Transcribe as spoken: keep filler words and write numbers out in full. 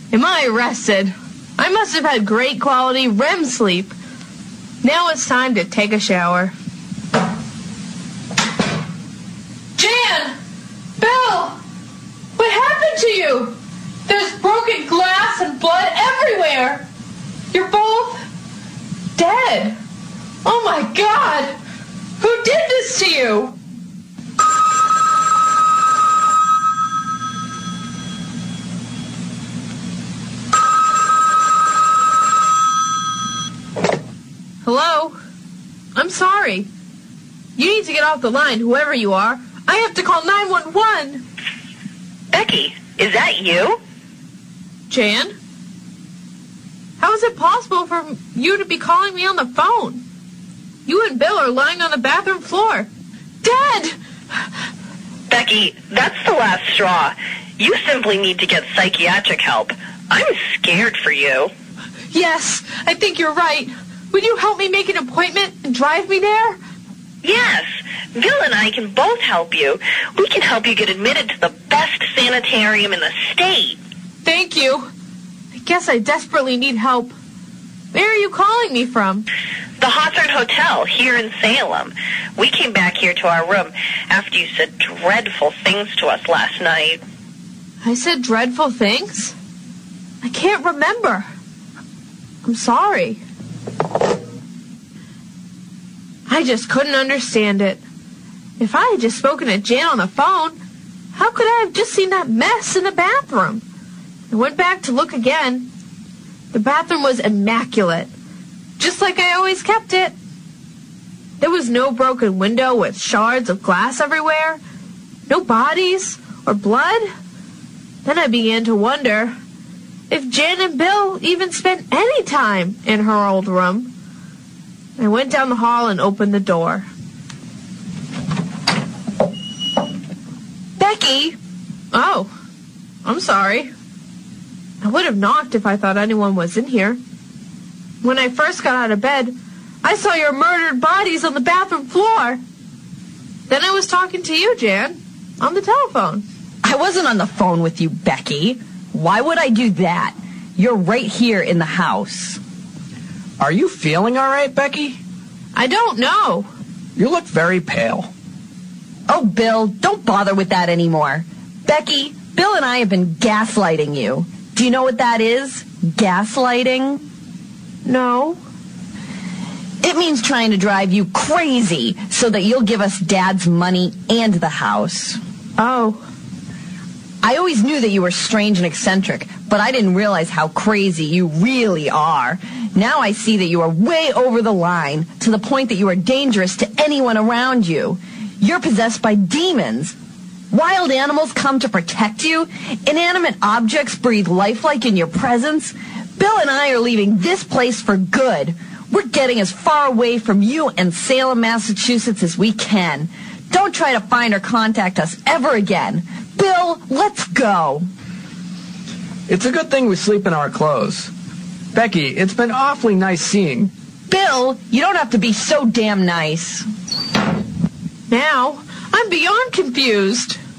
Am I arrested? I must have had great quality R E M sleep. Now it's time to take a shower. Jan! Bill! What happened to you? There's broken glass and blood everywhere. You're both dead. Oh my God! Who did this to you? Hello? I'm sorry. You need to get off the line, whoever you are. I have to call nine one one. Becky, is that you? Jan? How is it possible for you to be calling me on the phone? You and Bill are lying on the bathroom floor. Dead! Becky, that's the last straw. You simply need to get psychiatric help. I'm scared for you. Yes, I think you're right. Would you help me make an appointment and drive me there? Yes. Bill and I can both help you. We can help you get admitted to the best sanitarium in the state. Thank you. I guess I desperately need help. Where are you calling me from? The Hawthorne Hotel here in Salem. We came back here to our room after you said dreadful things to us last night. I said dreadful things? I can't remember. I'm sorry. I just couldn't understand it. If I had just spoken to Jan on the phone, how could I have just seen that mess in the bathroom? I went back to look again. The bathroom was immaculate, just like I always kept it. There was no broken window with shards of glass everywhere, no bodies or blood. Then I began to wonder if Jan and Bill even spent any time in her old room. I went down the hall and opened the door. Becky! Oh, I'm sorry. I would have knocked if I thought anyone was in here. When I first got out of bed, I saw your murdered bodies on the bathroom floor. Then I was talking to you, Jan, on the telephone. I wasn't on the phone with you, Becky. Why would I do that? You're right here in the house. Are you feeling all right, Becky? I don't know. You look very pale. Oh, Bill, don't bother with that anymore. Becky, Bill and I have been gaslighting you. Do you know what that is? Gaslighting? No. It means trying to drive you crazy so that you'll give us Dad's money and the house. Oh. I always knew that you were strange and eccentric, but I didn't realize how crazy you really are. Now I see that you are way over the line, to the point that you are dangerous to anyone around you. You're possessed by demons. Wild animals come to protect you. Inanimate objects breathe lifelike in your presence. Bill and I are leaving this place for good. We're getting as far away from you and Salem, Massachusetts as we can. Don't try to find or contact us ever again. Bill, let's go. It's a good thing we sleep in our clothes. Becky, it's been awfully nice seeing. Bill, you don't have to be so damn nice. Now, I'm beyond confused.